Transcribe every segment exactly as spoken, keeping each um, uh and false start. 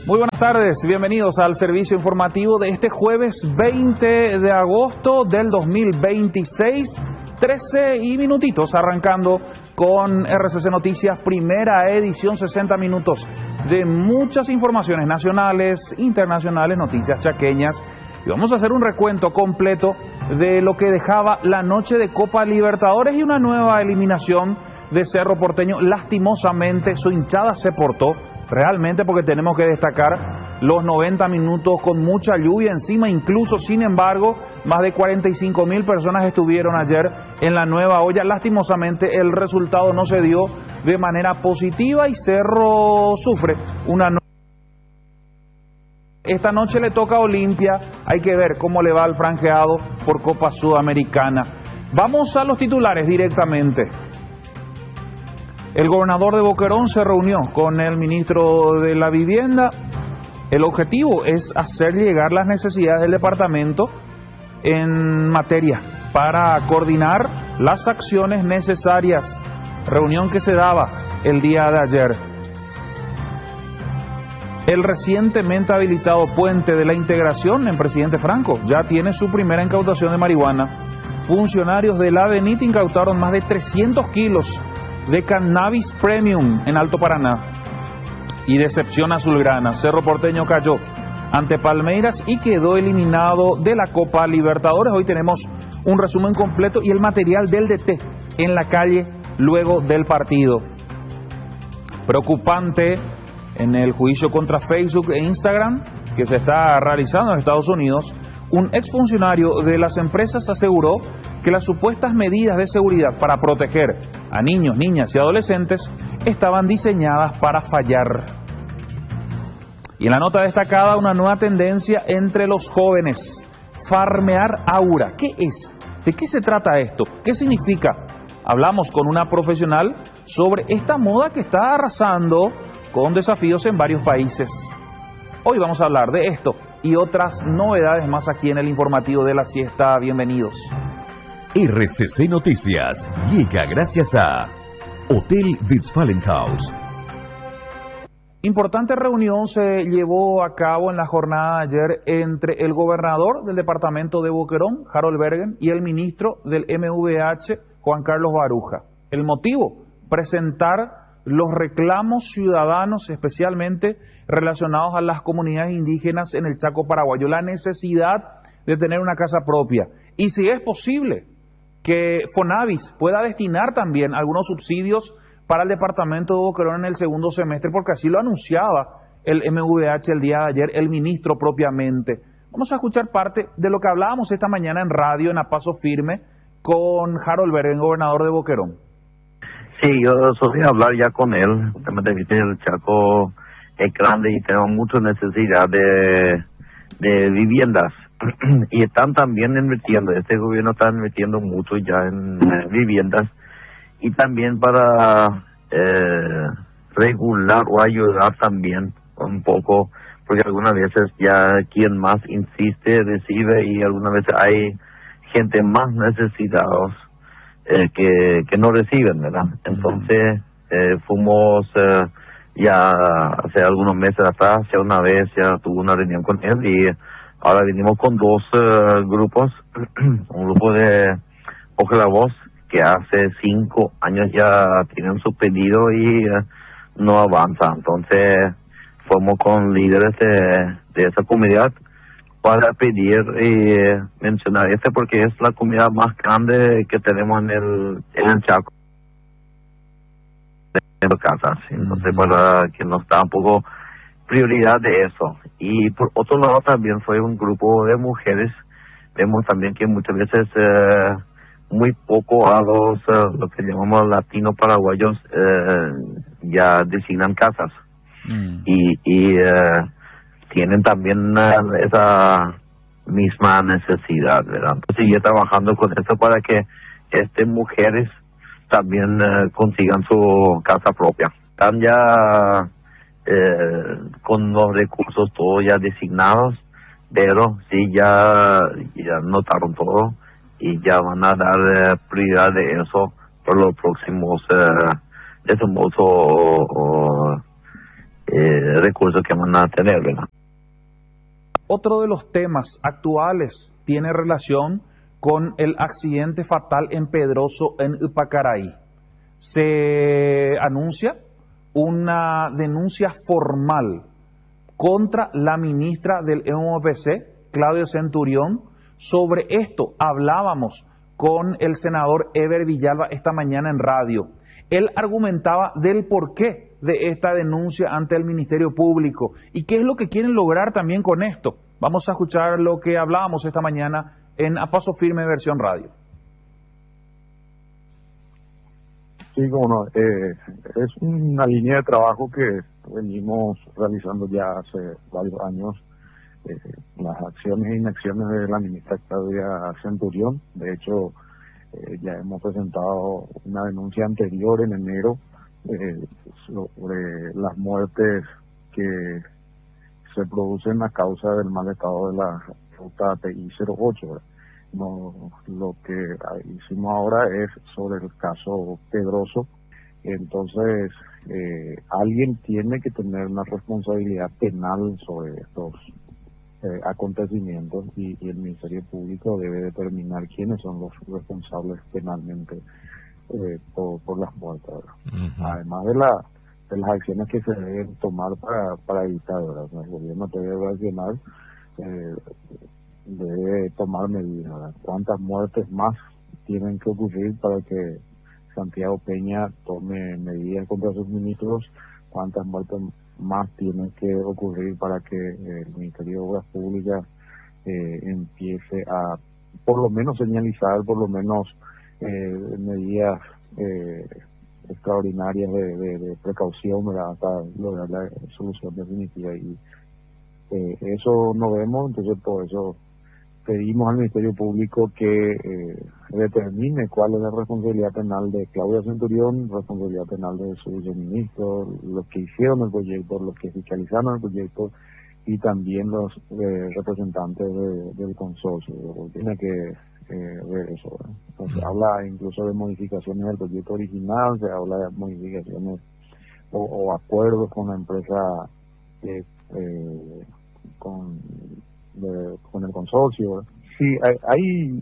Muy buenas tardes, bienvenidos al servicio informativo de este jueves veinte de agosto del dos mil veintiséis, trece y minutitos, arrancando con R C C Noticias, primera edición, sesenta minutos de muchas informaciones nacionales, internacionales, noticias chaqueñas, y vamos a hacer un recuento completo de lo que dejaba la noche de Copa Libertadores y una nueva eliminación de Cerro Porteño. Lastimosamente su hinchada se portó realmente, porque tenemos que destacar los noventa minutos con mucha lluvia encima. Incluso, sin embargo, más de cuarenta y cinco mil personas estuvieron ayer en la Nueva Olla. Lastimosamente el resultado no se dio de manera positiva y Cerro sufre una no Esta noche le toca a Olimpia. Hay que ver cómo le va al franjeado por Copa Sudamericana. Vamos a los titulares directamente. El gobernador de Boquerón se reunió con el ministro de la Vivienda. El objetivo es hacer llegar las necesidades del departamento en materia para coordinar las acciones necesarias. Reunión que se daba el día de ayer. El recientemente habilitado puente de la Integración en Presidente Franco ya tiene su primera incautación de marihuana. Funcionarios del ADENIT incautaron más de trescientos kilos de cannabis premium en Alto Paraná. Y decepción azulgrana, Cerro Porteño cayó ante Palmeiras y quedó eliminado de la Copa Libertadores. Hoy tenemos un resumen completo y el material del D T en la calle luego del partido. Preocupante en el juicio contra Facebook e Instagram que se está realizando en Estados Unidos. Un exfuncionario de las empresas aseguró que las supuestas medidas de seguridad para proteger a niños, niñas y adolescentes estaban diseñadas para fallar. Y en la nota destacada, una nueva tendencia entre los jóvenes: farmear aura. ¿Qué es? ¿De qué se trata esto? ¿Qué significa? Hablamos con una profesional sobre esta moda que está arrasando con desafíos en varios países. Hoy vamos a hablar de esto y otras novedades más aquí en el informativo de la siesta. Bienvenidos. R C C Noticias llega gracias a Hotel Westfalenhaus. Importante reunión se llevó a cabo en la jornada de ayer entre el gobernador del departamento de Boquerón, Harold Bergen, y el ministro del M V H, Juan Carlos Baruja. El motivo: presentar los reclamos ciudadanos, especialmente relacionados a las comunidades indígenas en el Chaco paraguayo, la necesidad de tener una casa propia, y si es posible que Fonavis pueda destinar también algunos subsidios para el departamento de Boquerón en el segundo semestre, porque así lo anunciaba el M V H el día de ayer, el ministro propiamente. Vamos a escuchar parte de lo que hablábamos esta mañana en radio, en A Paso Firme, con Harold Bergen, gobernador de Boquerón. Sí, yo solía hablar ya con él. Justamente, el Chaco es grande y tenemos mucha necesidad de, de viviendas. Y están también invirtiendo, este gobierno está invirtiendo mucho ya en eh, viviendas, y también para eh, regular o ayudar también un poco, porque algunas veces ya quien más insiste recibe, y algunas veces hay gente más necesitados eh, que, que no reciben, ¿verdad? Entonces eh, fuimos eh, ya hace algunos meses atrás, ya una vez ya tuve una reunión con él, y ahora venimos con dos uh, grupos, un grupo de Ojo la Voz, que hace cinco años ya tienen su pedido y uh, no avanza. Entonces, fuimos con líderes de, de esa comunidad para pedir y uh, mencionar este, porque es la comunidad más grande que tenemos en el, en el Chaco. En las casas. Entonces, uh-huh. para que nos da un poco prioridad de eso. Y por otro lado también fue un grupo de mujeres. Vemos también que muchas veces eh, muy poco a los uh, lo que llamamos latinos paraguayos eh, ya designan casas mm. y, y eh, tienen también uh, esa misma necesidad, ¿verdad? Entonces ya trabajando con eso para que estas mujeres también uh, consigan su casa propia. Están ya Eh, con los recursos todos ya designados, pero sí ya, ya notaron todo y ya van a dar eh, prioridad de eso por los próximos eh, de ese modo eh, recursos que van a tener, ¿verdad? Otro de los temas actuales tiene relación con el accidente fatal en Pedroso, en Upacaraí. Se anuncia una denuncia formal contra la ministra del E M P C, Claudio Centurión. Sobre esto hablábamos con el senador Eber Villalba esta mañana en radio. Él argumentaba del porqué de esta denuncia ante el Ministerio Público y qué es lo que quieren lograr también con esto. Vamos a escuchar lo que hablábamos esta mañana en A Paso Firme versión radio. Sí, como no, eh, es una línea de trabajo que venimos realizando ya hace varios años, eh, las acciones e inacciones de la ministra Claudia Centurión. De hecho, eh, ya hemos presentado una denuncia anterior en enero eh, sobre las muertes que se producen a causa del mal estado de la ruta T I cero ocho. ¿verdad? No, lo que hicimos ahora es sobre el caso Pedroso. Entonces, eh, alguien tiene que tener una responsabilidad penal sobre estos eh, acontecimientos y, y el Ministerio Público debe determinar quiénes son los responsables penalmente eh, por, por las muertes. Uh-huh. Además de, la, de las acciones que se deben tomar para, para evitar, ¿verdad? El gobierno debe reaccionar. Eh, debe tomar medidas, ¿verdad? ¿Cuántas muertes más tienen que ocurrir para que Santiago Peña tome medidas contra sus ministros? ¿Cuántas muertes más tienen que ocurrir para que el Ministerio de Obras Públicas eh, empiece a, por lo menos, señalizar, por lo menos, eh, medidas eh, extraordinarias de, de, de precaución, ¿verdad? Hasta lograr la solución definitiva? Y eh, eso no vemos, entonces por eso pedimos al Ministerio Público que eh, determine cuál es la responsabilidad penal de Claudia Centurión, responsabilidad penal de su viceministro, los que hicieron el proyecto, los que fiscalizaron el proyecto y también los eh, representantes de, del consorcio. Tiene que eh, ver eso. ¿verdad? Entonces, se habla incluso de modificaciones del proyecto original, se habla de modificaciones o, o acuerdos con la empresa, eh, eh, con De, con el consorcio. Sí, hay, hay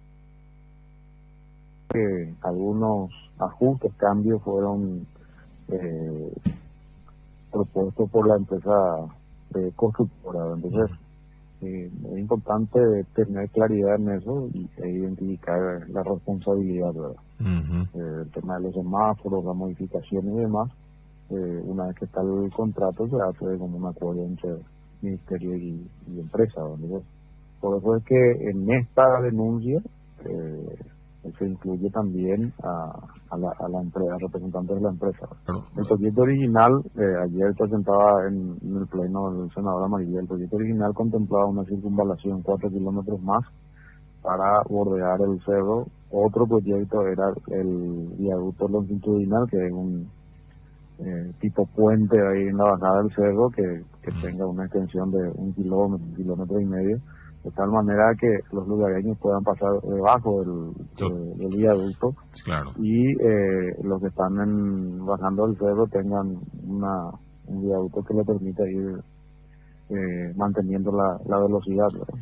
eh, algunos ajustes, cambios fueron eh, propuestos por la empresa eh, constructora. Entonces, eh, es importante tener claridad en eso y e identificar la responsabilidad, ¿verdad? Uh-huh. eh, el tema de los semáforos, las modificaciones y demás. Eh, una vez que está el contrato, se hace como un acuerdo entre Ministerio y, y empresa. ¿verdad? Por eso es que en esta denuncia eh, se incluye también a, a la, a la empresa, representantes de la empresa. Pero, el proyecto original, eh, ayer presentaba en, en el pleno del senador Amarilla, el proyecto original contemplaba una circunvalación cuatro kilómetros más para bordear el cerro. Otro proyecto era el viaducto longitudinal, que es un Eh, tipo puente ahí en la bajada del cerro que, que tenga una extensión de un kilómetro, un kilómetro y medio, de tal manera que los lugareños puedan pasar debajo del, de, del viaducto. Claro. Y eh, los que están en, bajando del cerro tengan una un viaducto que le permita ir eh, manteniendo la, la velocidad, ¿verdad?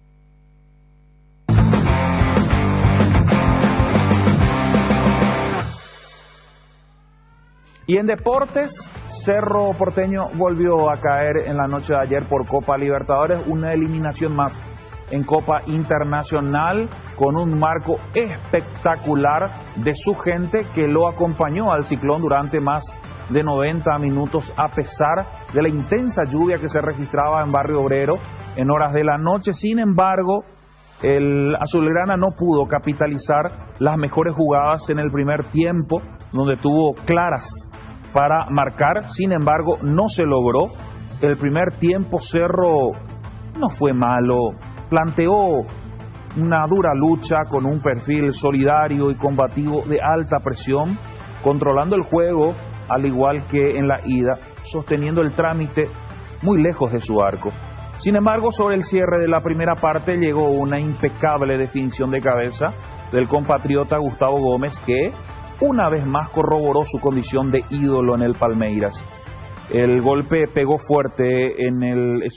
Y en deportes, Cerro Porteño volvió a caer en la noche de ayer por Copa Libertadores, una eliminación más en Copa Internacional con un marco espectacular de su gente que lo acompañó al Ciclón durante más de noventa minutos a pesar de la intensa lluvia que se registraba en Barrio Obrero en horas de la noche. Sin embargo, el azulgrana no pudo capitalizar las mejores jugadas en el primer tiempo, donde tuvo claras para marcar. Sin embargo, no se logró. El primer tiempo Cerro no fue malo, planteó una dura lucha con un perfil solidario y combativo de alta presión, controlando el juego al igual que en la ida, sosteniendo el trámite muy lejos de su arco. Sin embargo, sobre el cierre de la primera parte llegó una impecable definición de cabeza del compatriota Gustavo Gómez, que una vez más corroboró su condición de ídolo en el Palmeiras. El golpe pegó fuerte en el